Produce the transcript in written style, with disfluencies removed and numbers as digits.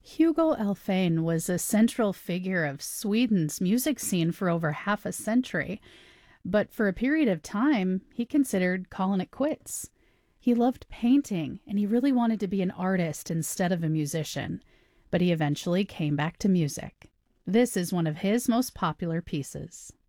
Hugo Alfvén was a central figure of Sweden's music scene for over half a century, but for a period of time, he considered calling it quits. He loved painting, and he really wanted to be an artist instead of a musician, but he eventually came back to music. This is one of his most popular pieces.